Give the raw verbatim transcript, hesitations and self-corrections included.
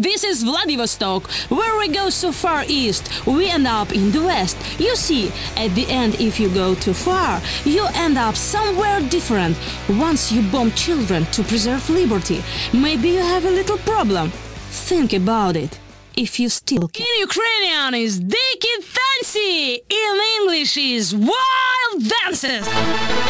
This is Vladivostok. Where we go so far east, we end up in the west. You see, at the end, if you go too far, you end up somewhere different. Once you bomb children to preserve liberty, maybe you have a little problem. Think about it. If you still can. In Ukrainian is Diki Tansi. In English is Wild Dances.